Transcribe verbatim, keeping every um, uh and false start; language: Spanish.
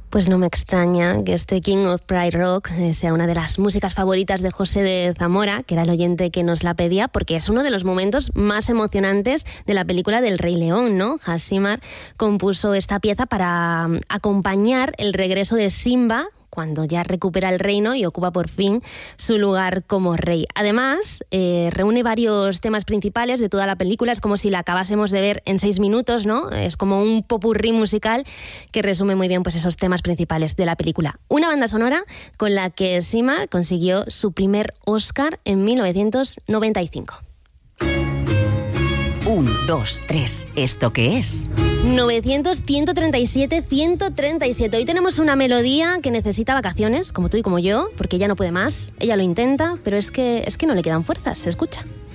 Pues no me extraña que este King of Pride Rock sea una de las músicas favoritas de José de Zamora, que era el oyente que nos la pedía, porque es uno de los momentos más emocionantes de la película del Rey León, ¿no? Hans Zimmer compuso esta pieza para acompañar el regreso de Simba, cuando ya recupera el reino y ocupa por fin su lugar como rey. Además, eh, reúne varios temas principales de toda la película. Es como si la acabásemos de ver en seis minutos, ¿no? Es como un popurrí musical que resume muy bien pues, esos temas principales de la película. Una banda sonora con la que Zimmer consiguió su primer Oscar en mil novecientos noventa y cinco. Un, dos, tres. ¿Esto qué es? novecientos, ciento treinta y siete, ciento treinta y siete. Hoy tenemos una melodía que necesita vacaciones, como tú y como yo, porque ella no puede más. Ella lo intenta, pero es que, es que no le quedan fuerzas. Se escucha.